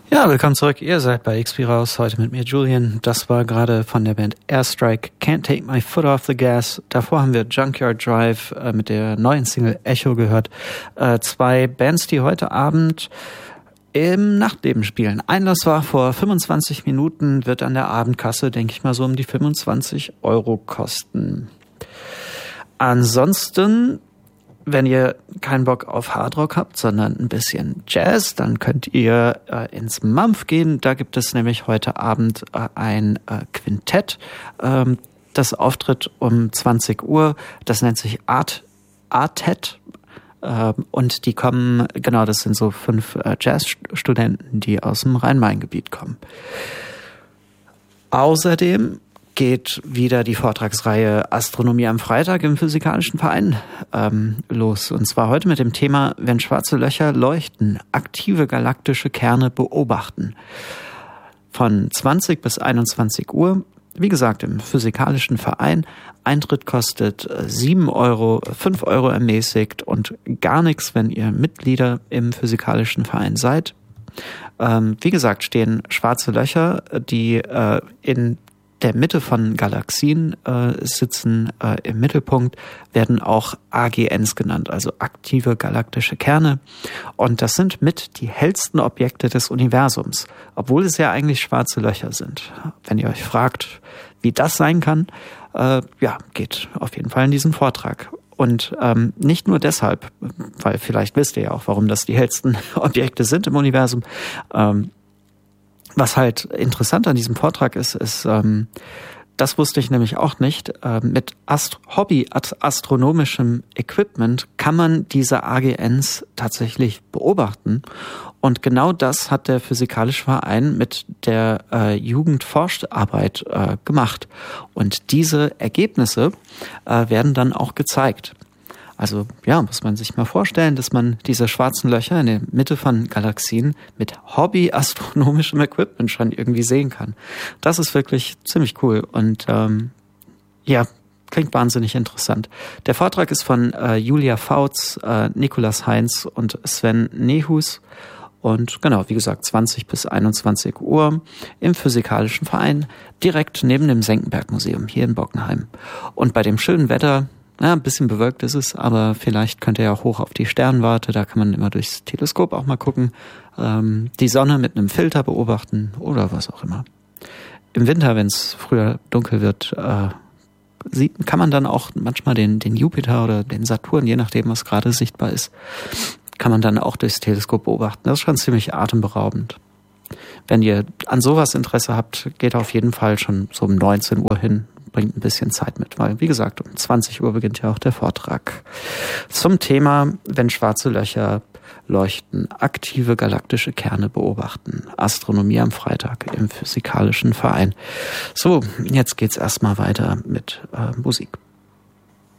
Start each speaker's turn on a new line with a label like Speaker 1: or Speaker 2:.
Speaker 1: Ja, willkommen zurück. Ihr seid bei XP Raus, heute mit mir Julian. Das war gerade von der Band Airstrike, Can't Take My Foot Off the Gas. Davor haben wir Junkyard Drive mit der neuen Single Echo gehört. Zwei Bands, die heute Abend im Nachtleben spielen. Einlass war vor 25 Minuten, wird an der Abendkasse, denke ich mal, so um die 25 € kosten. Ansonsten, wenn ihr keinen Bock auf Hardrock habt, sondern ein bisschen Jazz, dann könnt ihr ins Mampf gehen. Da gibt es nämlich heute Abend ein Quintett, das auftritt um 20 Uhr. Das nennt sich Artet. Und die kommen, genau, das sind so 5 Jazzstudenten, die aus dem Rhein-Main-Gebiet kommen. Außerdem geht wieder die Vortragsreihe Astronomie am Freitag im Physikalischen Verein los. Und zwar heute mit dem Thema, wenn schwarze Löcher leuchten, aktive galaktische Kerne beobachten. Von 20 bis 21 Uhr, wie gesagt, im Physikalischen Verein. Eintritt kostet 7 €, 5 € ermäßigt und gar nichts, wenn ihr Mitglieder im Physikalischen Verein seid. Wie gesagt, stehen schwarze Löcher, die in der Mitte von Galaxien sitzen, im Mittelpunkt, werden auch AGNs genannt, also aktive galaktische Kerne. Und das sind mit die hellsten Objekte des Universums, obwohl es ja eigentlich schwarze Löcher sind. Wenn ihr euch fragt, wie das sein kann, geht auf jeden Fall in diesen Vortrag. Und nicht nur deshalb, weil vielleicht wisst ihr ja auch, warum das die hellsten Objekte sind im Universum. Was halt interessant an diesem Vortrag ist, das wusste ich nämlich auch nicht, mit hobby-astronomischem Equipment kann man diese AGNs tatsächlich beobachten. Und genau das hat der Physikalische Verein mit der Jugendforscharbeit gemacht. Und diese Ergebnisse werden dann auch gezeigt. Also ja, muss man sich mal vorstellen, dass man diese schwarzen Löcher in der Mitte von Galaxien mit hobby-astronomischem Equipment schon irgendwie sehen kann. Das ist wirklich ziemlich cool und klingt wahnsinnig interessant. Der Vortrag ist von Julia Fautz, Nikolas Heinz und Sven Nehus. Und genau, wie gesagt, 20 bis 21 Uhr im Physikalischen Verein, direkt neben dem Senckenberg-Museum hier in Bockenheim. Und bei dem schönen Wetter, ein bisschen bewölkt ist es, aber vielleicht könnt ihr ja auch hoch auf die Sternwarte, da kann man immer durchs Teleskop auch mal gucken, die Sonne mit einem Filter beobachten oder was auch immer. Im Winter, wenn es früher dunkel wird, kann man dann auch manchmal den Jupiter oder den Saturn, je nachdem, was gerade sichtbar ist, kann man dann auch durchs Teleskop beobachten. Das ist schon ziemlich atemberaubend. Wenn ihr an sowas Interesse habt, geht auf jeden Fall schon so um 19 Uhr hin. Bringt ein bisschen Zeit mit, weil, wie gesagt, um 20 Uhr beginnt ja auch der Vortrag zum Thema, wenn schwarze Löcher leuchten, aktive galaktische Kerne beobachten. Astronomie am Freitag im Physikalischen Verein. So, jetzt geht's erstmal weiter mit Musik.